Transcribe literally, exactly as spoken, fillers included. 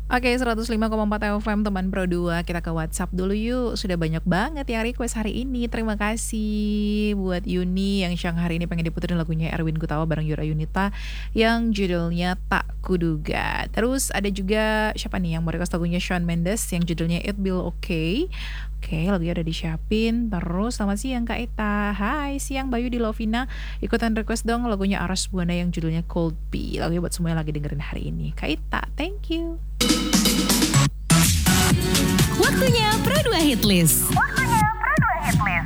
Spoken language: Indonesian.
Oke, seratus lima koma empat F M teman Pro dua, kita ke WhatsApp dulu yuk. Sudah banyak banget yang request hari ini. Terima kasih buat Yuni yang siang hari ini pengen diputerin lagunya Erwin Gutawa bareng Yura Yunita yang judulnya Tak Kuduga. Terus ada juga siapa nih yang mau request lagunya Shawn Mendes yang judulnya It Will Okay. Oke, lagunya udah disiapin. Terus selamat siang Kak Eta. Hai, siang Bayu di Lovina. Ikutan request dong lagunya Aras Buana yang judulnya Cold Pea. Lagunya buat semua yang lagi dengerin hari ini. Kak Eta, thank you. Waktunya Pro dua Hit List. Waktunya Pro dua Hit List.